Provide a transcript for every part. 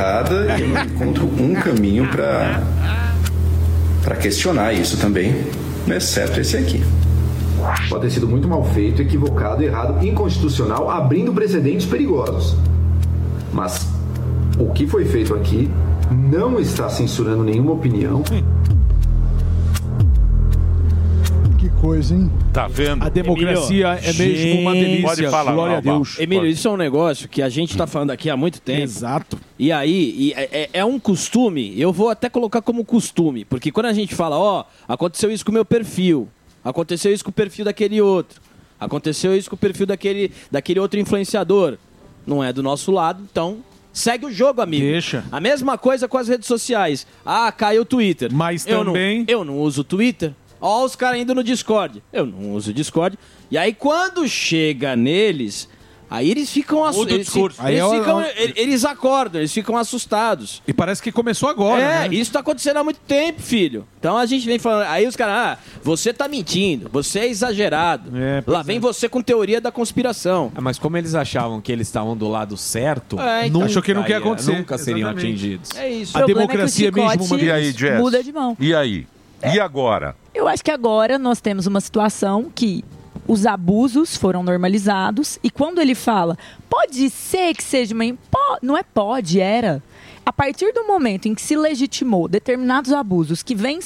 e eu não encontro um caminho para questionar isso também, exceto esse aqui. Pode ter sido muito mal feito, equivocado, errado, inconstitucional, abrindo precedentes perigosos. Mas o que foi feito aqui não está censurando nenhuma opinião. Que coisa, hein? Tá vendo? A democracia é mesmo uma delícia. Pode falar, glória a Deus. Emílio, isso é um negócio que a gente tá falando aqui há muito tempo. Exato. E aí, é um costume, eu vou até colocar como costume, porque quando a gente fala, aconteceu isso com o meu perfil, aconteceu isso com o perfil daquele outro, aconteceu isso com o perfil daquele outro influenciador, não é do nosso lado, então segue o jogo, amigo. Deixa. A mesma coisa com as redes sociais. Caiu o Twitter. Mas também... Eu não uso o Twitter. Ó, os caras indo no Discord. Eu não uso o Discord. E aí, quando chega neles, aí eles ficam assustados. Eles acordam, eles ficam assustados. E parece que começou agora, né? Isso tá acontecendo há muito tempo, filho. Então a gente vem falando. Aí os caras, você tá mentindo, você é exagerado. Lá vem você com teoria da conspiração. Mas como eles achavam que eles estavam do lado certo, então. Achou que não ia acontecer. Nunca seriam atingidos. É isso. A democracia é mesmo uma... E aí, Jess? Muda de mão. E aí? E agora? Eu acho que agora nós temos uma situação que os abusos foram normalizados e quando ele fala, pode ser que seja uma... Não é pode, era. A partir do momento em que se legitimou determinados abusos que vêm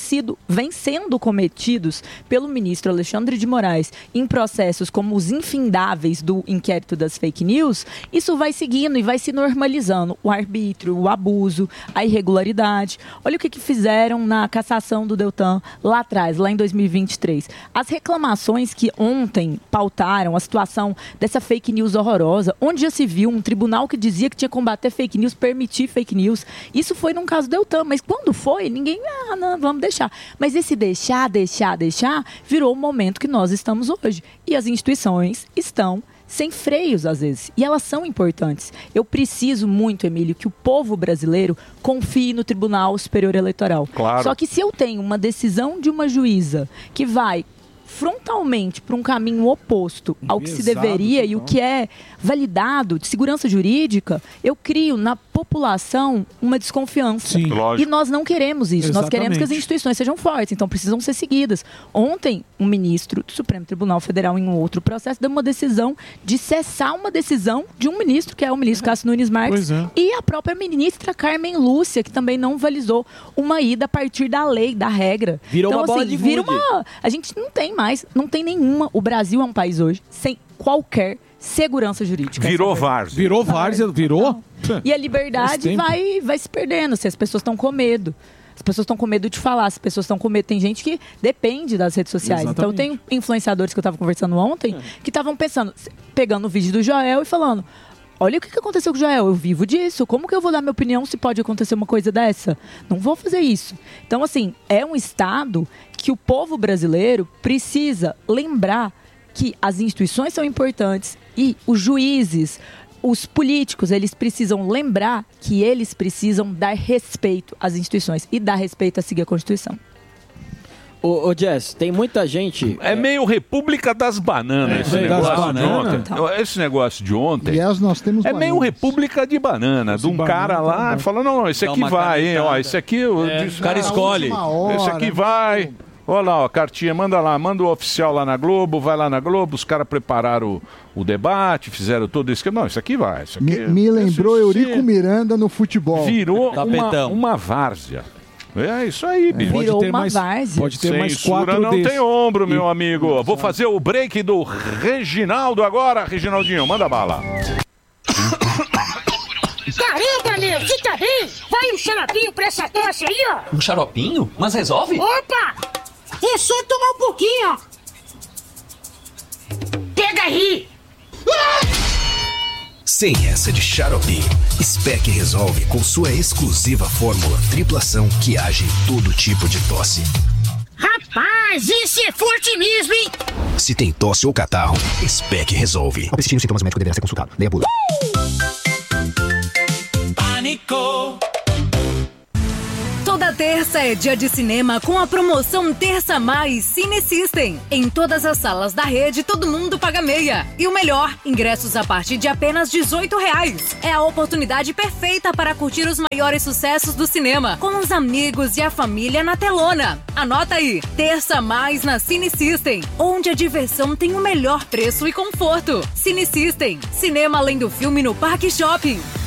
sendo cometidos pelo ministro Alexandre de Moraes em processos como os infindáveis do inquérito das fake news, isso vai seguindo e vai se normalizando. O arbítrio, o abuso, a irregularidade. Olha o que fizeram na cassação do Deltan lá atrás, lá em 2023. As reclamações que ontem pautaram a situação dessa fake news horrorosa, onde já se viu um tribunal que dizia que tinha que combater fake news, permitir fake news. Isso foi num caso Deltan, mas quando foi, ninguém, não, vamos deixar. Mas esse deixar, virou o momento que nós estamos hoje. E as instituições estão sem freios, às vezes. E elas são importantes. Eu preciso muito, Emílio, que o povo brasileiro confie no Tribunal Superior Eleitoral. Claro. Só que se eu tenho uma decisão de uma juíza que vai frontalmente para um caminho oposto ao que se deveria e o que é validado de segurança jurídica, eu crio na população uma desconfiança. Sim. E nós não queremos isso. Exatamente. Nós queremos que as instituições sejam fortes, então precisam ser seguidas. Ontem, um ministro do Supremo Tribunal Federal, em um outro processo, deu uma decisão de cessar uma decisão de um ministro, que é o ministro Cássio Nunes Marques, e a própria ministra Carmen Lúcia, que também não valizou uma ida a partir da lei, da regra. Virou então, uma bola assim, de vira gude. A gente não tem mais, não tem nenhuma. O Brasil é um país hoje sem qualquer segurança jurídica. Virou várzea. Virou várzea, virou? E a liberdade vai se perdendo, se as pessoas estão com medo. As pessoas estão com medo de falar, as pessoas estão com medo. Tem gente que depende das redes sociais. Exatamente. Então, tem influenciadores que eu estava conversando ontem que estavam pensando, pegando o vídeo do Joel e falando: olha o que aconteceu com o Joel, eu vivo disso. Como que eu vou dar minha opinião se pode acontecer uma coisa dessa? Não vou fazer isso. Então, assim, é um estado que o povo brasileiro precisa lembrar que as instituições são importantes e os juízes, os políticos, eles precisam lembrar que eles precisam dar respeito às instituições e dar respeito a seguir a Constituição. Ô Jess, tem muita gente... É meio República das Bananas esse negócio de ontem. Esse negócio de ontem Nós temos é meio República de Banana. De um cara lá falando, não, esse aqui vai, hein? Ó, esse aqui... O cara escolhe. Esse aqui vai... Olha lá, ó, cartinha, manda o oficial lá na Globo, vai lá na Globo, os caras prepararam o debate, fizeram tudo isso. Não, isso aqui vai. Isso aqui, me lembrou Eurico Miranda no futebol. Virou uma várzea. É isso aí, bicho. Virou uma várzea. Pode ter mais Censura 4 não desses. tem ombro, meu amigo. Vou fazer o break do Reginaldo agora. Reginaldinho, manda bala. Caramba, meu, você tá bem? Vai um xaropinho pra essa tosse aí, ó. Um xaropinho? Mas resolve? Opa! É só tomar um pouquinho, ó. Pega aí. Sem essa de xarope, Spec resolve com sua exclusiva fórmula triplação que age em todo tipo de tosse. Rapaz, esse é forte mesmo, hein? Se tem tosse ou catarro, Spec resolve. Ao persistir os sintomas, o médico deverá ser consultado. Leia a bula. Pânico. Toda terça é dia de cinema com a promoção Terça Mais Cine System. Em todas as salas da rede, todo mundo paga meia. E o melhor, ingressos a partir de apenas R$18. É a oportunidade perfeita para curtir os maiores sucessos do cinema, com os amigos e a família na telona. Anota aí, Terça Mais na Cine System, onde a diversão tem o melhor preço e conforto. Cine System, cinema além do filme no Parque Shopping.